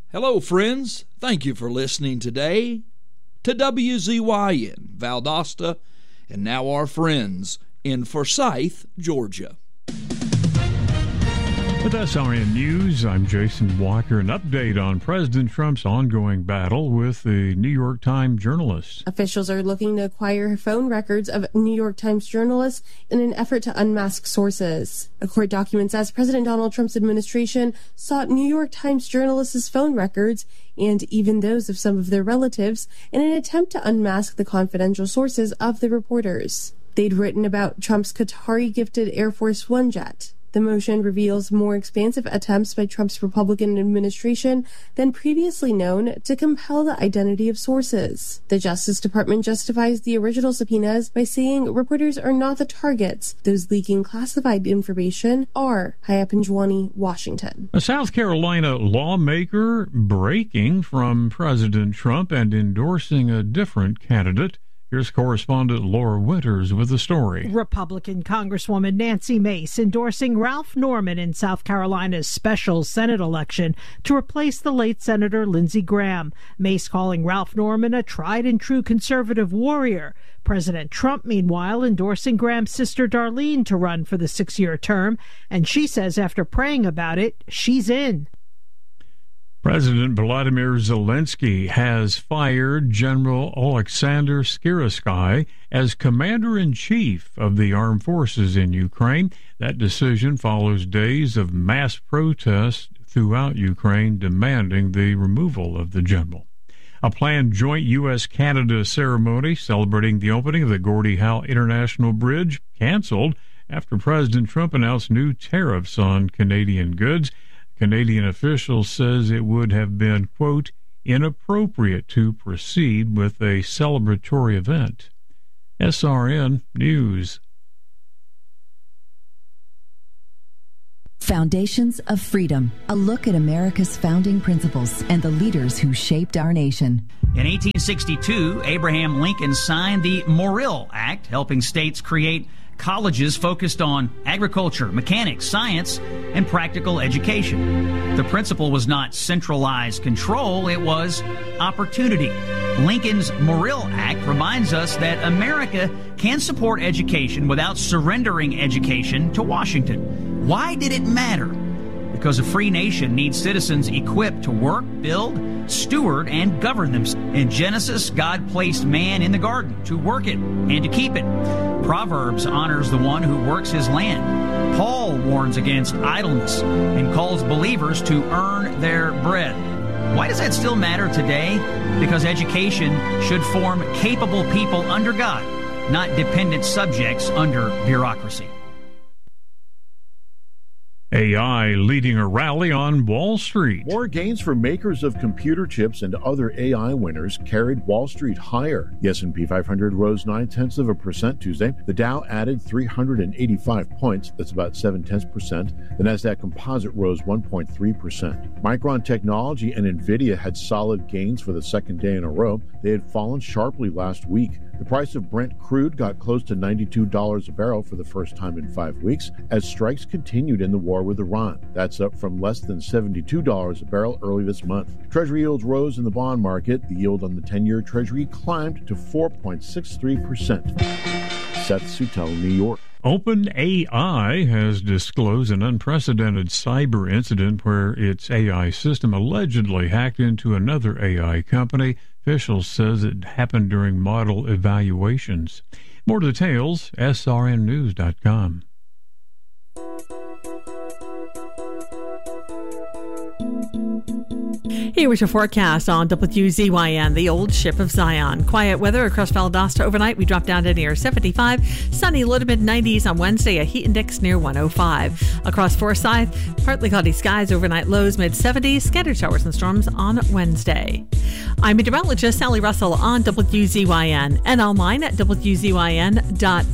Hello, friends. Thank you for listening today to WZYN, Valdosta, and now our friends in Forsyth, Georgia. With SRN News, I'm Jason Walker. An update on President Trump's ongoing battle with the New York Times journalist. Officials are looking to acquire phone records of New York Times journalists in an effort to unmask sources. A court document says President Donald Trump's administration sought New York Times journalists' phone records and even those of some of their relatives in an attempt to unmask the confidential sources of the reporters. They'd written about Trump's Qatari-gifted Air Force One jet. The motion reveals more expansive attempts by Trump's Republican administration than previously known to compel the identity of sources. The Justice Department justifies the original subpoenas by saying reporters are not the targets. Those leaking classified information are. Haya Pinjwani, Washington. A South Carolina lawmaker breaking from President Trump and endorsing a different candidate. Here's correspondent Laura Winters with the story. Republican Congresswoman Nancy Mace endorsing Ralph Norman in South Carolina's special Senate election to replace the late Senator Lindsey Graham. Mace calling Ralph Norman a tried-and-true conservative warrior. President Trump, meanwhile, endorsing Graham's sister Darlene to run for the 6-year term. And she says after praying about it, she's in. President Volodymyr Zelensky has fired General Oleksandr Syrskyi as commander-in-chief of the armed forces in Ukraine. That decision follows days of mass protests throughout Ukraine demanding the removal of the general. A planned joint U.S.-Canada ceremony celebrating the opening of the Gordie Howe International Bridge canceled after President Trump announced new tariffs on Canadian goods. Canadian officials says it would have been, quote, inappropriate to proceed with a celebratory event. SRN News. Foundations of Freedom, a look at America's founding principles and the leaders who shaped our nation. In 1862, Abraham Lincoln signed the Morrill Act, helping states create colleges focused on agriculture, mechanics, science, and practical education. The principle was not centralized control, it was opportunity. Lincoln's Morrill Act reminds us that America can support education without surrendering education to Washington. Why did it matter? Because a free nation needs citizens equipped to work, build, steward, and govern themselves. In Genesis, God placed man in the garden to work it and to keep it. Proverbs honors the one who works his land. Paul warns against idleness and calls believers to earn their bread. Why does that still matter today? Because education should form capable people under God, not dependent subjects under bureaucracy. AI leading a rally on Wall Street. More gains for makers of computer chips and other AI winners carried Wall Street higher. The S&P 500 rose 0.9% Tuesday. The Dow added 385 points. That's about 0.7%. The Nasdaq Composite rose 1.3%. Micron Technology and NVIDIA had solid gains for the second day in a row. They had fallen sharply last week. The price of Brent crude got close to $92 a barrel for the first time in 5 weeks as strikes continued in the war with Iran. That's up from less than $72 a barrel early this month. Treasury yields rose in the bond market. The yield on the 10-year Treasury climbed to 4.63%. Seth Sutel, New York. OpenAI has disclosed an unprecedented cyber incident where its AI system allegedly hacked into another AI company. Officials says it happened during model evaluations. More details, srnnews.com. Here was your forecast on WZYN, the old ship of Zion. Quiet weather across Valdosta overnight. We drop down to near 75. Sunny, low to mid-90s on Wednesday. A heat index near 105. Across Forsyth, partly cloudy skies. Overnight lows mid-70s. Scattered showers and storms on Wednesday. I'm meteorologist Sally Russell on WZYN and online at WZYN.org.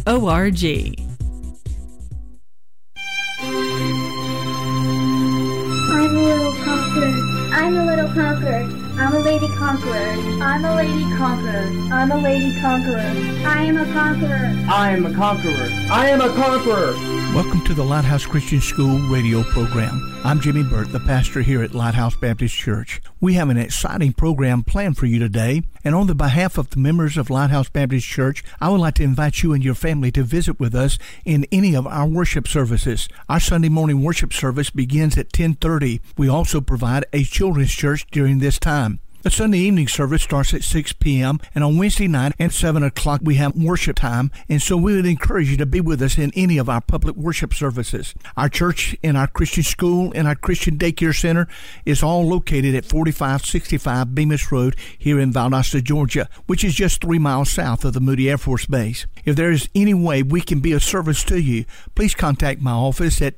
I'm a little conqueror. I'm a lady conqueror. I'm a lady conqueror. I'm a lady conqueror. I am a conqueror. I am a conqueror. I am a conqueror. Welcome to the Lighthouse Christian School radio program. I'm Jimmy Burt, the pastor here at Lighthouse Baptist Church. We have an exciting program planned for you today, and on the behalf of the members of Lighthouse Baptist Church, I would like to invite you and your family to visit with us in any of our worship services. Our Sunday morning worship service begins at 10:30. We also provide a children's church during this time. The Sunday evening service starts at 6 p.m. and on Wednesday night at 7 o'clock we have worship time, and so we would encourage you to be with us in any of our public worship services. Our church and our Christian school and our Christian daycare center is all located at 4565 Bemis Road here in Valdosta, Georgia, which is just 3 miles south of the Moody Air Force Base. If there is any way we can be of service to you, please contact my office at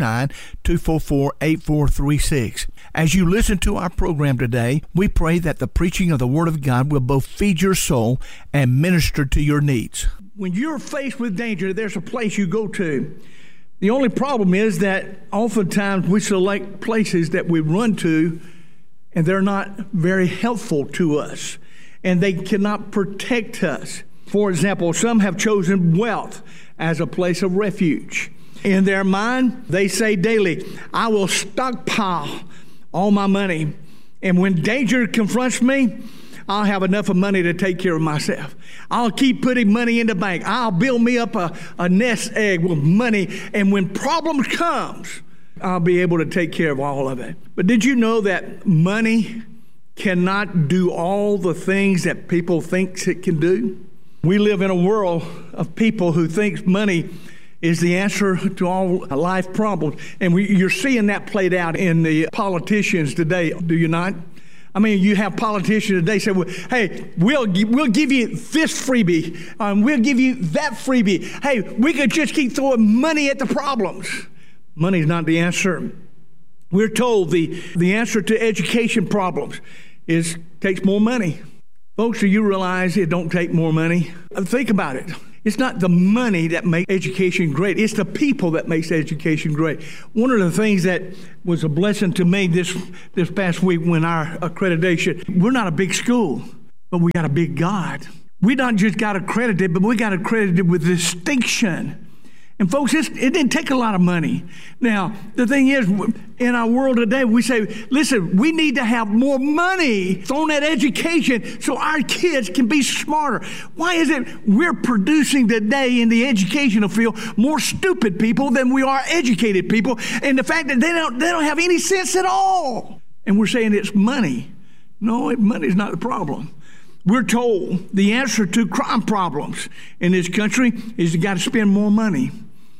229-244-8436. As you listen to our program today, we pray that the preaching of the Word of God will both feed your soul and minister to your needs. When you're faced with danger, there's a place you go to. The only problem is that oftentimes we select places that we run to, and they're not very helpful to us, and they cannot protect us. For example, some have chosen wealth as a place of refuge. In their mind, they say daily, I will stockpile all my money, and when danger confronts me, I'll have enough of money to take care of myself. I'll keep putting money in the bank. I'll build me up a nest egg with money, and when problems comes, I'll be able to take care of all of it. But did you know that money cannot do all the things that people think it can do? We live in a world of people who think money is the answer to all life problems. And you're seeing that played out in the politicians today, do you not? I mean, you have politicians today say, well, hey, we'll give you this freebie. We'll give you that freebie. Hey, we could just keep throwing money at the problems. Money's not the answer. We're told the answer to education problems takes more money. Folks, do you realize it don't take more money? Think about it. It's not the money that makes education great. It's the people that makes education great. One of the things that was a blessing to me this past week when our accreditation, we're not a big school, but we got a big God. We not just got accredited, but we got accredited with distinction. And folks, it didn't take a lot of money. Now, the thing is, in our world today, we say, listen, we need to have more money thrown at education so our kids can be smarter. Why is it we're producing today in the educational field more stupid people than we are educated people? And the fact that they don't have any sense at all. And we're saying it's money. No, money is not the problem. We're told the answer to crime problems in this country is you got to spend more money.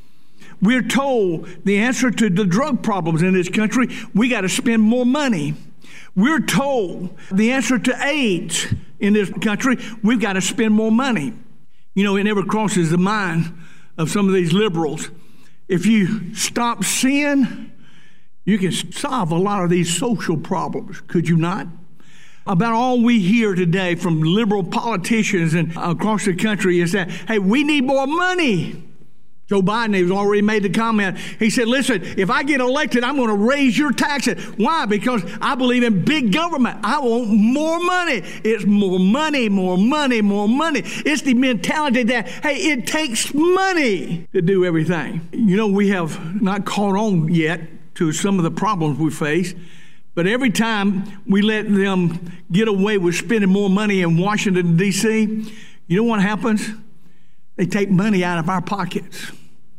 We're told the answer to the drug problems in this country, we got to spend more money. We're told the answer to AIDS in this country, we've got to spend more money. You know, it never crosses the mind of some of these liberals. If you stop sin, you can solve a lot of these social problems, could you not? About all we hear today from liberal politicians and across the country is that, hey, we need more money. Joe Biden has already made the comment. He said, listen, if I get elected, I'm going to raise your taxes. Why? Because I believe in big government. I want more money. It's more money, more money, more money. It's the mentality that, hey, it takes money to do everything. You know, we have not caught on yet to some of the problems we face. But every time we let them get away with spending more money in Washington, D.C., you know what happens? They take money out of our pockets.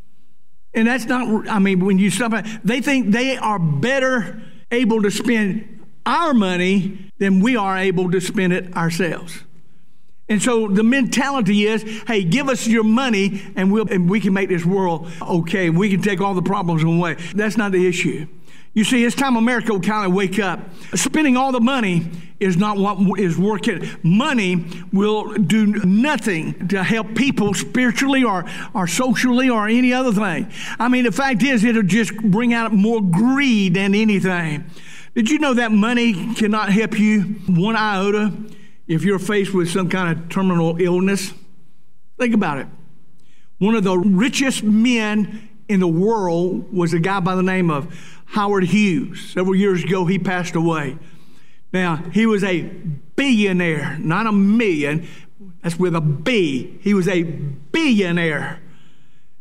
And that's not, I mean, when you stop, they think they are better able to spend our money than we are able to spend it ourselves. And so the mentality is, hey, give us your money and we can make this world okay. We can take all the problems away. That's not the issue. You see, it's time America will kind of wake up. Spending all the money is not what is working. Money will do nothing to help people spiritually or socially or any other thing. I mean, the fact is, it'll just bring out more greed than anything. Did you know that money cannot help you one iota if you're faced with some kind of terminal illness? Think about it. One of the richest men in the world was a guy by the name of Howard Hughes. Several years ago, he passed away. Now, he was a billionaire, not a million. That's with a B. He was a billionaire.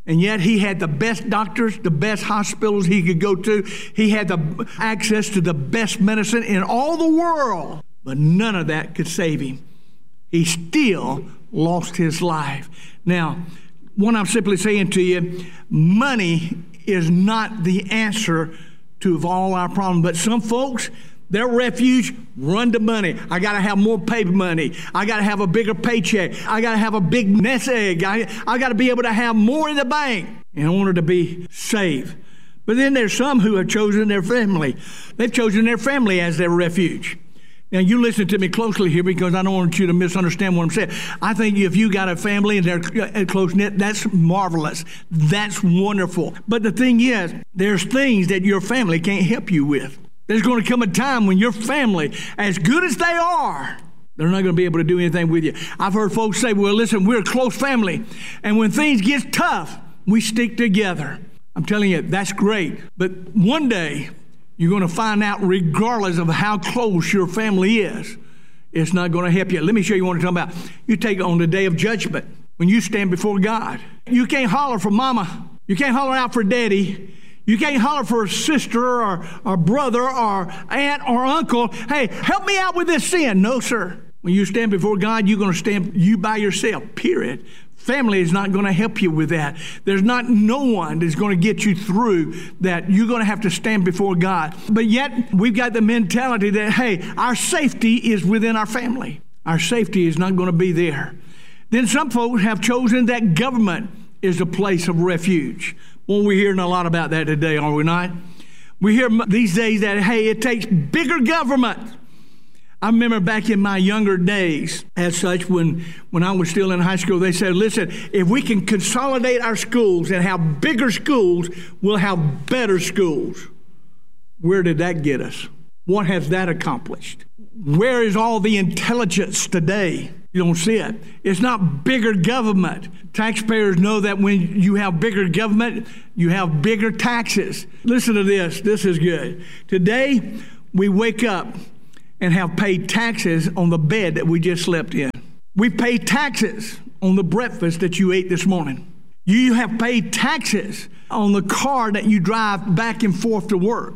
And yet he had the best doctors, the best hospitals he could go to. He had the access to the best medicine in all the world. But none of that could save him. He still lost his life. Now, what I'm simply saying to you, money is not the answer to all our problems. But some folks, their refuge, run to money. I got to have more paper money. I got to have a bigger paycheck. I got to have a big nest egg. I got to be able to have more in the bank in order to be saved. But then there's some who have chosen their family. They've chosen their family as their refuge. Now, you listen to me closely here because I don't want you to misunderstand what I'm saying. I think if you got a family and they're close-knit, that's marvelous. That's wonderful. But the thing is, there's things that your family can't help you with. There's going to come a time when your family, as good as they are, they're not going to be able to do anything with you. I've heard folks say, well, listen, we're a close family, and when things get tough, we stick together. I'm telling you, that's great. But one day, you're going to find out, regardless of how close your family is, it's not going to help you. Let me show you what I'm talking about. You take it on the day of judgment, when you stand before God. You can't holler for mama. You can't holler out for daddy. You can't holler for a sister or brother or aunt or uncle. Hey, help me out with this sin. No, sir. When you stand before God, you're going to stand you by yourself, period. Family is not going to help you with that. There's no one that's going to get you through that. You're going to have to stand before God. But yet, we've got the mentality that, hey, our safety is within our family. Our safety is not going to be there. Then some folks have chosen that government is a place of refuge. Well, we're hearing a lot about that today, are we not? We hear these days that, hey, it takes bigger government. I remember back in my younger days, as such, when I was still in high school, they said, listen, if we can consolidate our schools and have bigger schools, we'll have better schools. Where did that get us? What has that accomplished? Where is all the intelligence today? You don't see it. It's not bigger government. Taxpayers know that when you have bigger government, you have bigger taxes. Listen to this. This is good. Today, we wake up and have paid taxes on the bed that we just slept in. We pay taxes on the breakfast that you ate this morning. You have paid taxes on the car that you drive back and forth to work.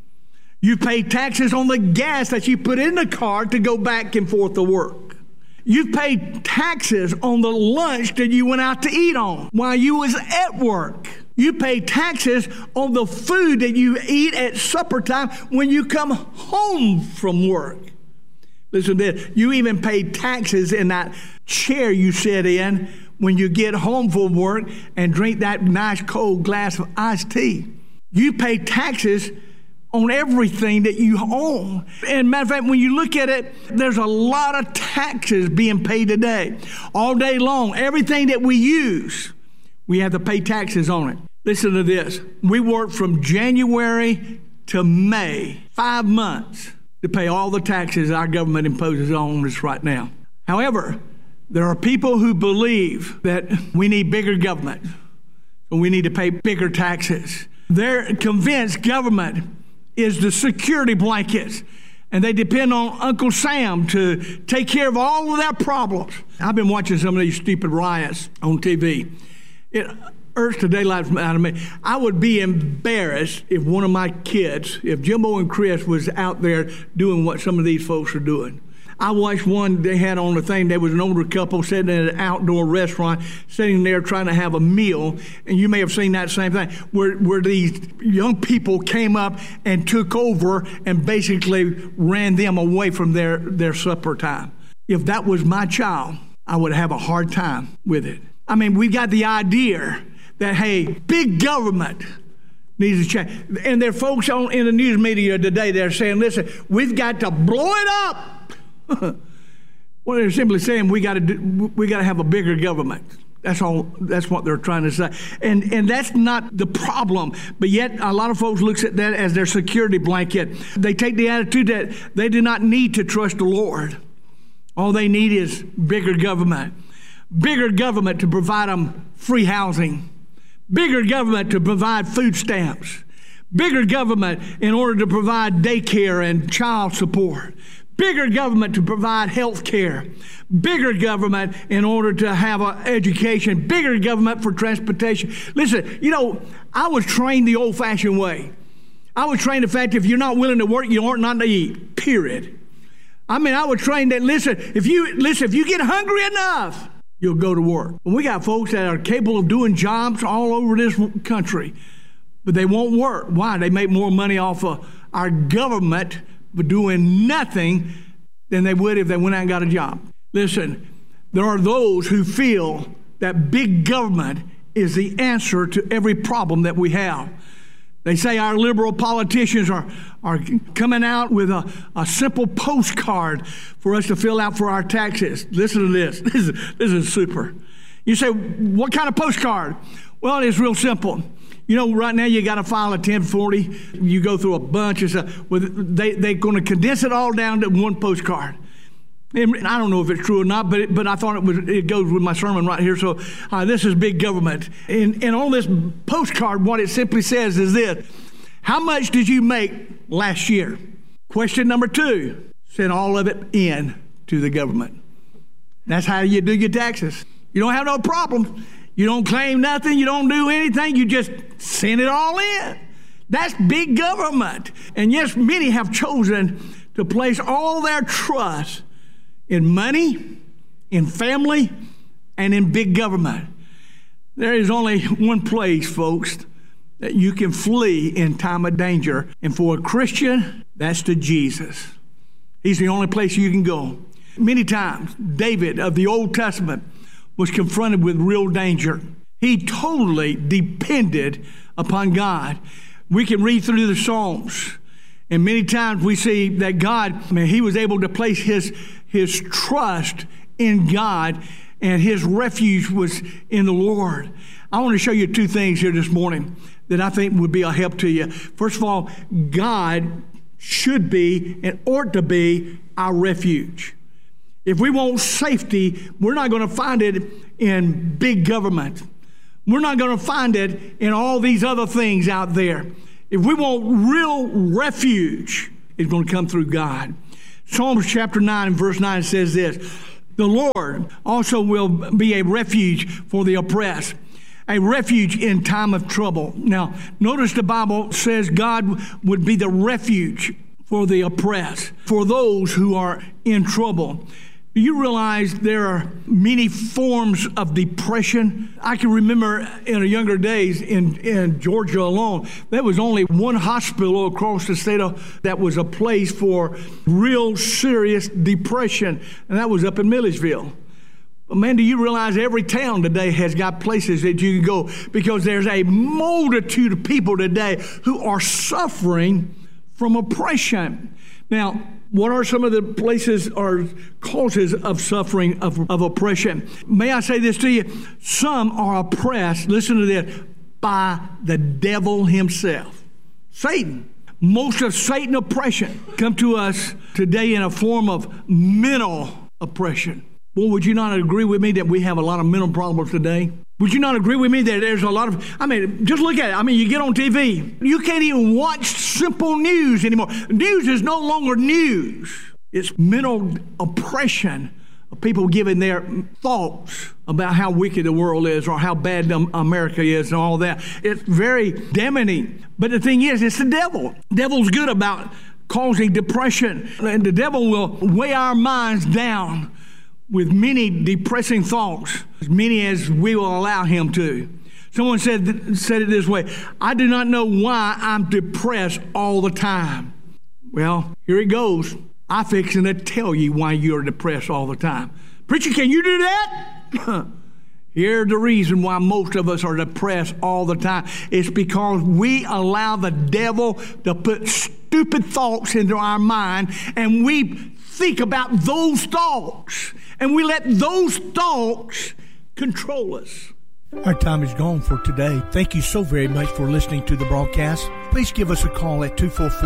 You pay taxes on the gas that you put in the car to go back and forth to work. You've paid taxes on the lunch that you went out to eat on while you was at work. You pay taxes on the food that you eat at supper time when you come home from work. Listen to this. You even pay taxes in that chair you sit in when you get home from work and drink that nice cold glass of iced tea. You pay taxes on everything that you own. And matter of fact, when you look at it, there's a lot of taxes being paid today. All day long, everything that we use, we have to pay taxes on it. Listen to this. We work from January to May, 5 months, to pay all the taxes our government imposes on us right now. However, there are people who believe that we need bigger government, so we need to pay bigger taxes. They're convinced government is the security blankets, and they depend on Uncle Sam to take care of all of their problems. I've been watching some of these stupid riots on TV. It irks the daylight out of me. I would be embarrassed if one of my kids, if Jimbo and Chris was out there doing what some of these folks are doing. I watched one they had on the thing. There was an older couple sitting in an outdoor restaurant, sitting there trying to have a meal. And you may have seen that same thing, where these young people came up and took over and basically ran them away from their supper time. If that was my child, I would have a hard time with it. I mean, we got the idea that, hey, big government needs to change. And there are folks in the news media today that are saying, listen, we've got to blow it up. Well, they're simply saying we got to have a bigger government. That's all. That's what they're trying to say, and that's not the problem. But yet, a lot of folks looks at that as their security blanket. They take the attitude that they do not need to trust the Lord. All they need is bigger government to provide them free housing, bigger government to provide food stamps, bigger government in order to provide daycare and child support. bigger government to provide health care, bigger government in order to have an education, bigger government for transportation. Listen, I was trained the old-fashioned way. I was trained the fact if you're not willing to work, you aren't not to eat, period. I was trained that, if you get hungry enough, you'll go to work. We got folks that are capable of doing jobs all over this country, but they won't work. Why? They make more money off of our government for doing nothing than they would if they went out and got a job. Listen, there are those who feel that big government is the answer to every problem that we have. They say our liberal politicians are coming out with a simple postcard for us to fill out for our taxes. Listen to this. This is super. You say, what kind of postcard? Well, it's real simple. Right now you got to file a 1040. You go through a bunch of stuff. They're going to condense it all down to one postcard. And I don't know if it's true or not, but I thought it goes with my sermon right here. So this is big government. And on this postcard, what it simply says is this: how much did you make last year? Question number 2, send all of it in to the government. That's how you do your taxes. You don't have no problem. You don't claim nothing. You don't do anything. You just send it all in. That's big government. And yes, many have chosen to place all their trust in money, in family, and in big government. There is only one place, folks, that you can flee in time of danger. And for a Christian, that's to Jesus. He's the only place you can go. Many times, David of the Old Testament was confronted with real danger. He totally depended upon God. We can read through the Psalms, and many times we see that God, he was able to place his trust in God, and his refuge was in the Lord. I want to show you 2 things here this morning that I think would be a help to you. First of all, God should be and ought to be our refuge. If we want safety, we're not going to find it in big government. We're not going to find it in all these other things out there. If we want real refuge, it's going to come through God. Psalms chapter 9 and verse 9 says this: the Lord also will be a refuge for the oppressed, a refuge in time of trouble. Now, notice the Bible says God would be the refuge for the oppressed, for those who are in trouble. Do you realize there are many forms of depression? I can remember in younger days in Georgia alone, there was only one hospital across the state that was a place for real serious depression, and that was up in Milledgeville. But man, do you realize every town today has got places that you can go, because there's a multitude of people today who are suffering from oppression. Now, what are some of the places or causes of suffering, of oppression? May I say this to you? Some are oppressed, listen to this, by the devil himself. Satan. Most of Satan's oppression come to us today in a form of mental oppression. Well, would you not agree with me that we have a lot of mental problems today? Would you not agree with me that there's a lot of, just look at it. You get on TV. You can't even watch simple news anymore. News is no longer news. It's mental oppression of people giving their thoughts about how wicked the world is or how bad America is and all that. It's very damning. But the thing is, it's the devil. The devil's good about causing depression. And the devil will weigh our minds down with many depressing thoughts, as many as we will allow him to. Someone said it this way: I do not know why I'm depressed all the time. Well, here it goes. I'm fixing to tell you why you're depressed all the time. Preacher, can you do that? Here's the reason why most of us are depressed all the time. It's because we allow the devil to put stupid thoughts into our mind, and we think about those thoughts, and we let those thoughts control us. Our time is gone for today. Thank you so very much for listening to the broadcast. Please give us a call at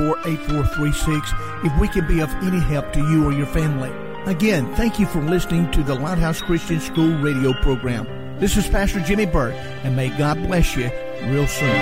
244-8436 if we can be of any help to you or your family. Again, thank you for listening to the Lighthouse Christian School radio program. This is Pastor Jimmy Burt, and may God bless you real soon.